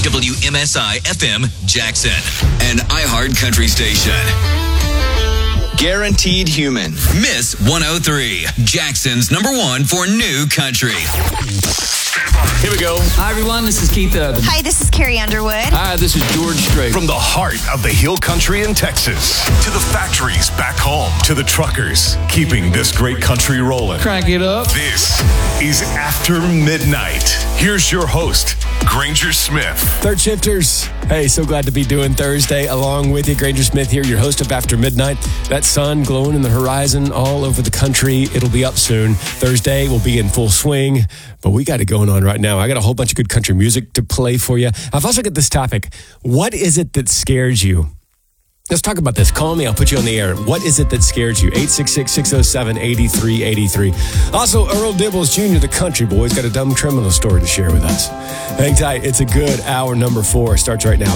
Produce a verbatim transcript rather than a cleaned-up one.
W M S I F M Jackson, an iHeart country station. Guaranteed Human. Miss one oh three, Jackson's number one for new country. Here we go. Hi, everyone. This is Keith Urban. Hi, this is Carrie Underwood. Hi, this is George Strait. From the heart of the Hill Country in Texas to the factories back home to the truckers keeping this great country rolling. Crank it up. This is After Midnight. Here's your host, Granger Smith. Third shifters. Hey, so glad to be doing Thursday along with you. Granger Smith here, your host of After Midnight. That sun glowing in the horizon all over the country. It'll be up soon. Thursday will be in full swing, but we got it going on right now. I got a whole bunch of good country music to play for you. I've also got this topic. What is it that scares you? Let's talk about this. Call me. I'll put you on the air. What is it that scares you? eight six six, six oh seven, eight three eight three. Also, Earl Dibbles Junior, the country boy's got a dumb criminal story to share with us. Hang tight. It's a good hour. Number four starts right now.